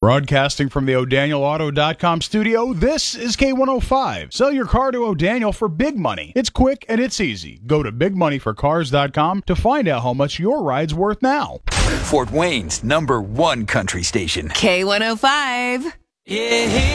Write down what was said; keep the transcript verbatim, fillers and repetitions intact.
Broadcasting from the O'Daniel Auto dot com studio, this is K one oh five. Sell your car to O'Daniel for big money. It's quick and it's easy. Go to big money for cars dot com to find out how much your ride's worth now. Fort Wayne's number one country station. K one oh five. Yeah.